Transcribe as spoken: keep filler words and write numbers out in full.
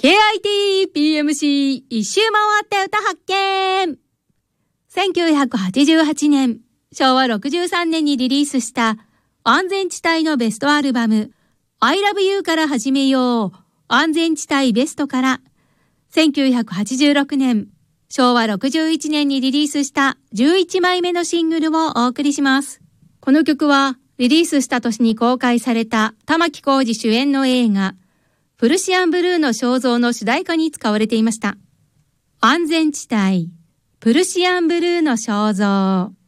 ケーアイティーピーエムシー 一周回って歌発見。せんきゅうひゃくはちじゅうはちねん、しょうわろくじゅうさんねんにリリースした安全地帯のベストアルバム I Love You から始めよう安全地帯ベストから、せんきゅうひゃくはちじゅうろくねん、しょうわろくじゅういちねんにリリースしたじゅういちまいめのシングルをお送りします。この曲はリリースした年に公開された玉置浩二主演の映画プルシアンブルーの肖像の主題歌に使われていました。安全地帯、プルシアンブルーの肖像。